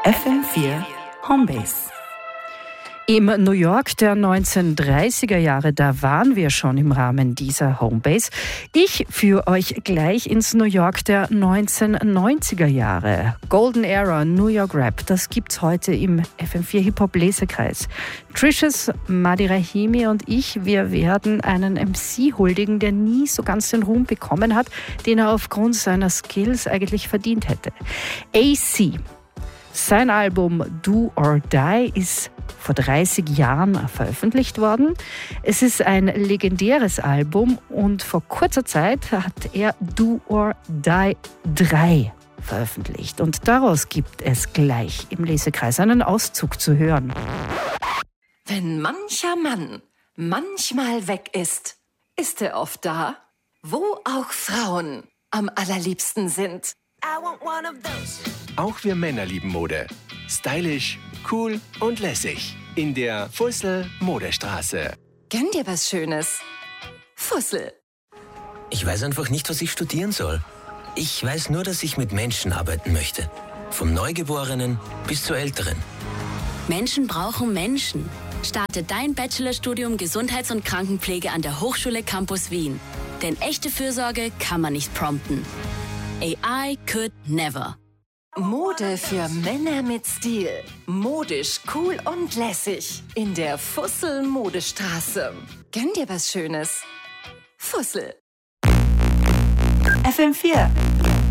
FM4 Homebase. Im New York der 1930er Jahre, da waren wir schon im Rahmen dieser Homebase. Ich führe euch gleich ins New York der 1990er Jahre. Golden Era, New York Rap, das gibt's heute im FM4 Hip-Hop Lesekreis. Trish's, Madi Rahimi und ich, wir werden einen MC huldigen, der nie so ganz den Ruhm bekommen hat, den er aufgrund seiner Skills eigentlich verdient hätte. AC. Sein Album Do or Die ist vor 30 Jahren veröffentlicht worden. Es ist ein legendäres Album und vor kurzer Zeit hat er Do or Die 3 veröffentlicht. Und daraus gibt es gleich im Lesekreis einen Auszug zu hören. Wenn mancher Mann manchmal weg ist, ist er oft da, wo auch Frauen am allerliebsten sind. Auch wir Männer lieben Mode. Stylisch, cool und lässig. In der Fussel Modestraße. Gönn dir was Schönes. Fussel. Ich weiß einfach nicht, was ich studieren soll. Ich weiß nur, dass ich mit Menschen arbeiten möchte. Vom Neugeborenen bis zur Älteren. Menschen brauchen Menschen. Starte dein Bachelorstudium Gesundheits- und Krankenpflege an der Hochschule Campus Wien. Denn echte Fürsorge kann man nicht prompten. AI could never. Mode für Männer mit Stil. Modisch, cool und lässig. In der Fussel Modestraße. Gönn dir was Schönes. Fussel. FM4